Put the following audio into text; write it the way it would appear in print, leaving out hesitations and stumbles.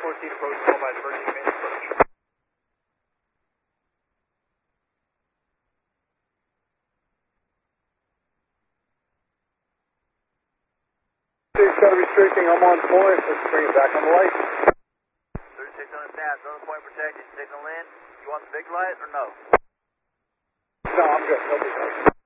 14 approach, call by emergency command approach. Shuttle restricting, I'm on point. Let's bring it back on the light. 36 on the snap, zone point protected, signal in. You want the big light or no? No, I'm good. No big light.